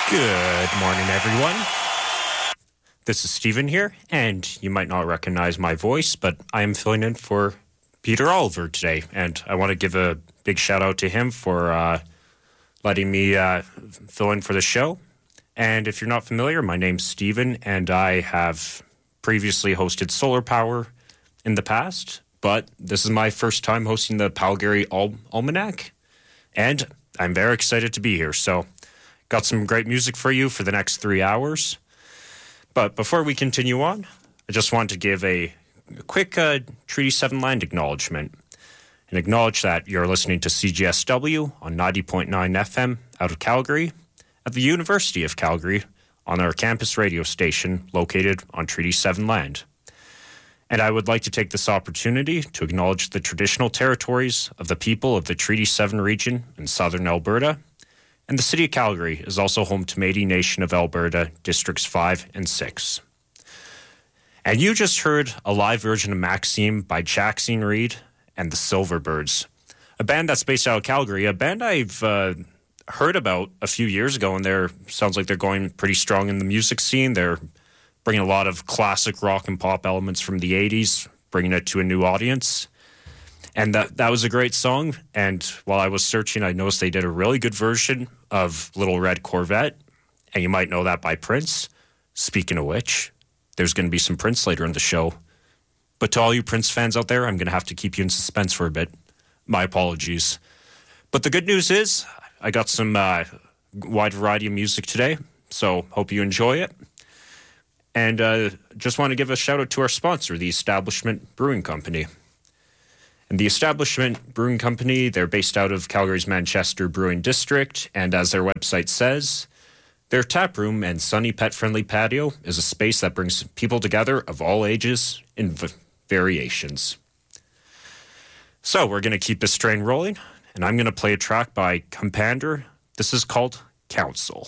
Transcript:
Good morning, everyone. This is Steven here, and you might not recognize my voice, but I am filling in for Peter Oliver today, and I want to give a big shout out to him for letting me fill in for the show. And if you're not familiar, my name's Steven, and I have previously hosted Solar Power in the past, but this is my first time hosting the Palgary Almanac, and I'm very excited to be here. So, got some great music for you for the next 3 hours. But before we continue on, I just want to give a quick Treaty 7 land acknowledgement and acknowledge that you're listening to CGSW on 90.9 FM out of Calgary at the University of Calgary on our campus radio station located on Treaty 7 land. And I would like to take this opportunity to acknowledge the traditional territories of the people of the Treaty 7 region in southern Alberta. And the city of Calgary is also home to Métis Nation of Alberta, Districts 5 and 6. And you just heard a live version of Maxime by Jackson Reed and the Silverbirds, a band that's based out of Calgary, a band I've heard about a few years ago, and sounds like they're going pretty strong in the music scene. They're bringing a lot of classic rock and pop elements from the 80s, bringing it to a new audience. And that was a great song. And while I was searching, I noticed they did a really good version of Little Red Corvette. And you might know that by Prince. Speaking of which, there's going to be some Prince later in the show. But to all you Prince fans out there, I'm going to have to keep you in suspense for a bit. My apologies. But the good news is I got some wide variety of music today. So hope you enjoy it. And just want to give a shout out to our sponsor, the Establishment Brewing Company. And the Establishment Brewing Company, they're based out of Calgary's Manchester Brewing District, and as their website says, their tap room and sunny pet-friendly patio is a space that brings people together of all ages in variations. So we're going to keep this train rolling, and I'm going to play a track by Compander. This is called Council.